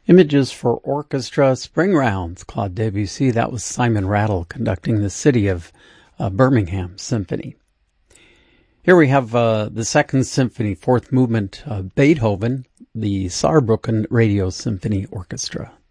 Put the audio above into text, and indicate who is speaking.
Speaker 1: Images for Orchestra, Spring Rounds, Claude Debussy. That was Simon Rattle conducting the City of Birmingham Symphony. Here we have the Second Symphony, fourth movement, Beethoven, the Saarbrücken Radio Symphony Orchestra.